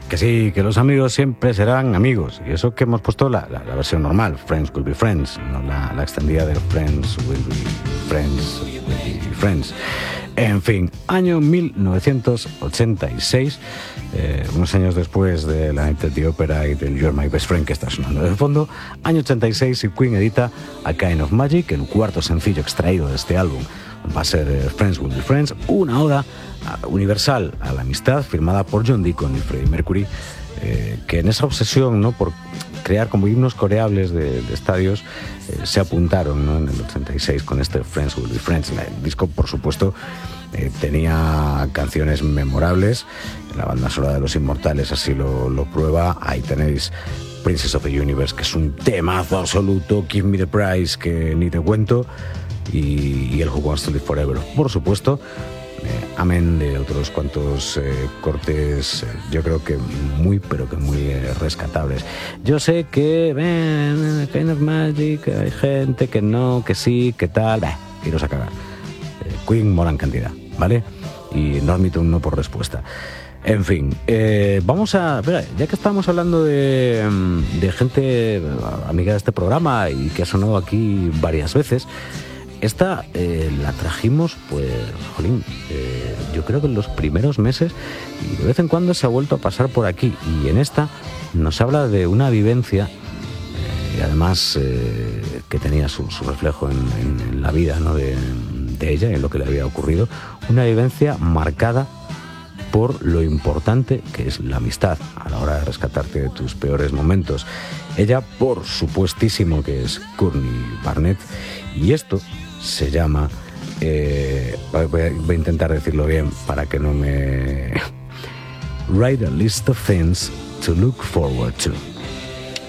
Que sí, que los amigos siempre serán amigos. Y eso que hemos puesto la versión normal, Friends Will Be Friends, no la extendida de Friends Will Be Friends, Will Be Friends. En fin, año 1986, unos años después de la Night at the Opera y del You're My Best Friend que está sonando de fondo, año 86 y Queen edita A Kind of Magic, el cuarto sencillo extraído de este álbum. Va a ser Friends Will Be Friends, una oda universal a la amistad firmada por John Deacon y Freddie Mercury, que en esa obsesión, ¿no?, por crear como himnos coreables de estadios, se apuntaron, ¿no?, en el 86 con este Friends Will Be Friends. El disco, por supuesto, tenía canciones memorables. La banda sonora de Los Inmortales así lo prueba. Ahí tenéis Princess of the Universe, que es un temazo absoluto. Give Me the Prize, que ni te cuento. Y el Who Wants to Live Forever, por supuesto, amén de otros cuantos cortes, yo creo que muy, pero que muy rescatables. Yo sé que Kind of Magic, hay gente que no, que sí, que tal, iros a cagar. Queen mola en cantidad, ¿vale? Y no admito un no por respuesta. En fin, vamos a... Ya que estamos hablando de gente amiga de este programa y que ha sonado aquí varias veces, esta la trajimos, pues, jolín, yo creo que en los primeros meses, y de vez en cuando se ha vuelto a pasar por aquí. Y en esta nos habla de una vivencia, y además que tenía su reflejo en la vida, ¿no?, de ella, en lo que le había ocurrido. Una vivencia marcada por lo importante que es la amistad a la hora de rescatarte de tus peores momentos. Ella, por supuestísimo, que es Courtney Barnett, y esto se llama, voy a intentar decirlo bien para que no me... Write a list of things to look forward to.